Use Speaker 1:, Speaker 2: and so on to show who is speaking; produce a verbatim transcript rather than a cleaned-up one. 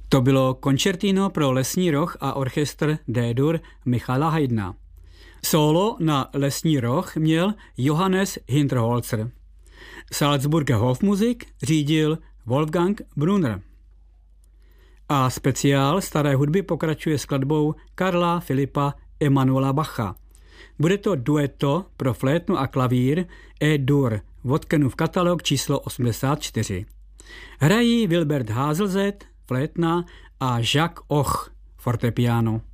Speaker 1: To bylo koncertino pro lesní roh a orchestr D-dur Michala Haydna. Solo na lesní roh měl Johannes Hinterholzer. Salzburger Hofmusik řídil Wolfgang Brunner. A speciál staré hudby pokračuje skladbou Karla Filipa Emanuela Bacha. Bude to dueto pro flétnu a klavír E-dur, Vodkenův katalog číslo osmdesát čtyři. Hrají Wilbert Haselzet, flétna, a Jacques Och, fortepiano.